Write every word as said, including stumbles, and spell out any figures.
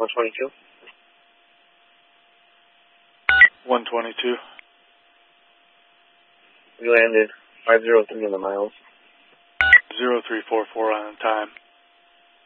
one twenty-two. one twenty-two. We landed five zero three on the miles. zero three four four on time.